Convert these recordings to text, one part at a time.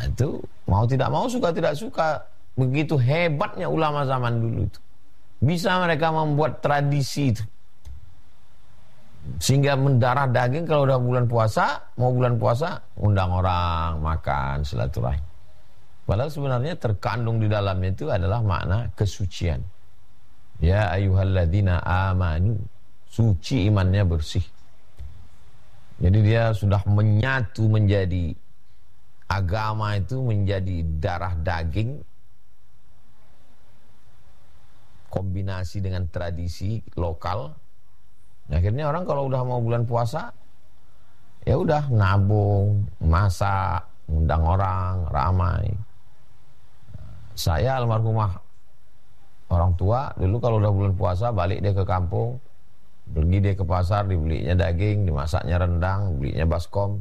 Itu mau tidak mau, suka tidak suka, begitu hebatnya ulama zaman dulu itu. Bisa mereka membuat tradisi itu, sehingga mendarah daging kalau udah bulan puasa, mau bulan puasa, undang orang makan, silaturahim. Padahal sebenarnya terkandung di dalamnya itu adalah makna kesucian. Ya ayyuhalladzina amanu, suci imannya, bersih. Jadi dia sudah menyatu menjadi agama itu, menjadi darah daging, kombinasi dengan tradisi lokal. Akhirnya orang kalau udah mau bulan puasa, ya udah nabung, masak, undang orang, ramai. Saya almarhumah orang tua dulu kalau udah bulan puasa balik dia ke kampung, pergi dia ke pasar, dibelinya daging, dimasaknya rendang, belinya baskom,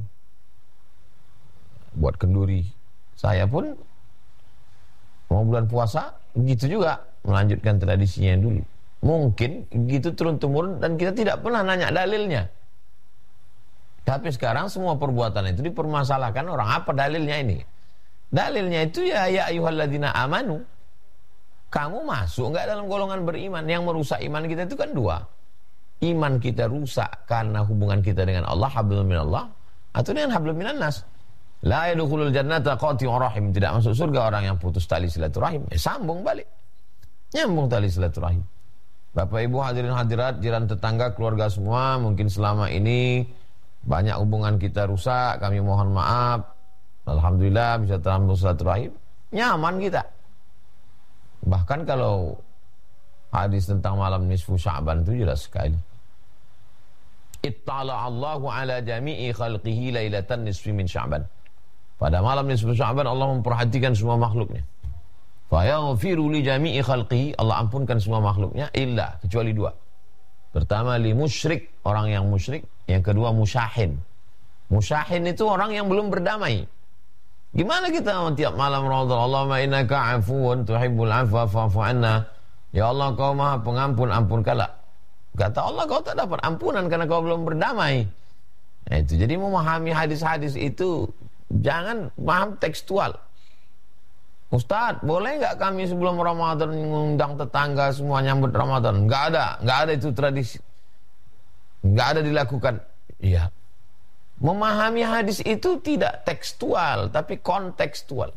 buat kenduri. Saya pun mau bulan puasa begitu juga, melanjutkan tradisinya dulu. Mungkin gitu turun-temurun dan kita tidak pernah nanya dalilnya. Tapi sekarang semua perbuatan itu dipermasalahkan orang. Apa dalilnya ini? Dalilnya itu ya ayyuhalladzina amanu. Kamu masuk enggak dalam golongan beriman? Yang merusak iman kita itu kan dua. Iman kita rusak karena hubungan kita dengan Allah, hablum minallah, atau dengan hablum minannas. La yadkhulul jannata qati'ur rahim. Tidak masuk surga orang yang putus tali silaturahim. Sambung balik, nyambung tali silaturahim. Bapak Ibu hadirin hadirat, jiran tetangga, keluarga semua, mungkin selama ini banyak hubungan kita rusak, kami mohon maaf. Alhamdulillah bisa terambung silaturahim, nyaman kita. Bahkan kalau hadis tentang malam nisfu Sya'ban itu jelas sekali. Ittala Allahu ala jami'i khalqihi lailatan nisfi min Sya'ban. Pada malam nisfu Sya'ban Allah memperhatikan semua makhluknya. Fa yaghfiru li jami'i khalqihi, Allah ampunkan semua makhluknya illa, kecuali dua. Pertama li musyrik, orang yang musyrik. Yang kedua musyahin. Musyahin itu orang yang belum berdamai. Gimana kita tiap malam Ramadan, Allahumma innaka afuwun tuhibbul afwa fa'fu anna. Ya Allah, kau maha pengampun, ampunkanlah. Kata Allah, kau tak dapat ampunan karena kau belum berdamai. Nah, itu. Jadi memahami hadis-hadis itu jangan paham tekstual. Ustaz, boleh nggak kami sebelum Ramadan mengundang tetangga semua nyambut Ramadan? Nggak ada itu tradisi. Nggak ada dilakukan. Iya. Memahami hadis itu tidak tekstual, tapi kontekstual.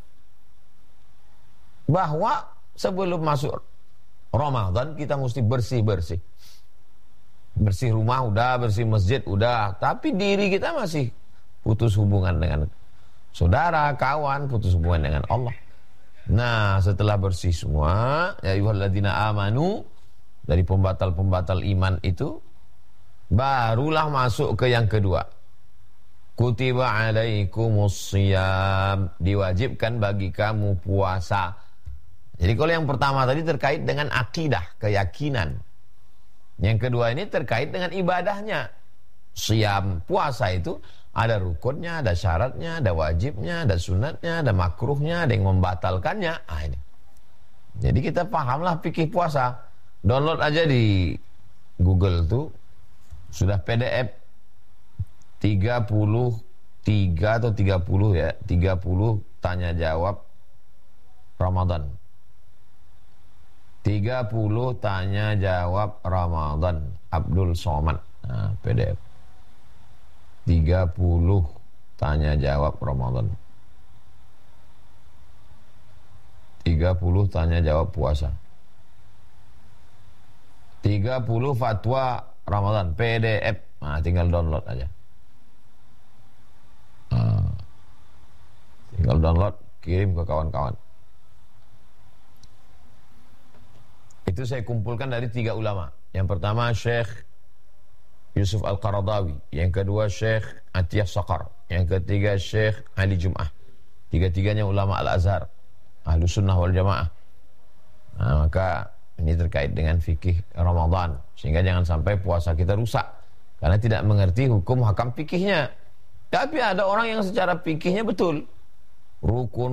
Bahwa sebelum masuk Ramadan kita mesti bersih-bersih. Bersih rumah udah, bersih masjid udah, tapi diri kita masih putus hubungan dengan saudara, kawan, putus hubungan dengan Allah. Nah, setelah bersih semua, ya ayyuhalladzina amanu, dari pembatal-pembatal iman itu, barulah masuk ke yang kedua. Kutiba alaikumus shiyam, diwajibkan bagi kamu puasa. Jadi kalau yang pertama tadi terkait dengan akidah, keyakinan. Yang kedua ini terkait dengan ibadahnya. Shiyam, puasa itu ada rukunnya, ada syaratnya, ada wajibnya, ada sunatnya, ada makruhnya, ada yang membatalkannya. Ini. Jadi kita pahamlah fikih puasa. Download aja di Google tuh, sudah PDF 33 atau 30 ya, 30 tanya jawab Ramadan. 30 tanya jawab Ramadan Abdul Somad. Nah, PDF 30 tanya jawab Ramadan. 30 tanya jawab puasa. 30 fatwa Ramadan PDF. Nah, tinggal download aja. Tinggal download, kirim ke kawan-kawan. Itu saya kumpulkan dari 3 ulama. Yang pertama Syekh Yusuf Al-Qaradawi, yang kedua Syekh Atiyah Saqar, yang ketiga Syekh Ali Jum'ah. Tiga-tiganya ulama Al-Azhar, Ahlus Sunnah wal Jamaah. Nah, maka ini terkait dengan fikih Ramadan, sehingga jangan sampai puasa kita rusak karena tidak mengerti hukum hakam fikihnya. Tapi ada orang yang secara fikihnya betul, rukun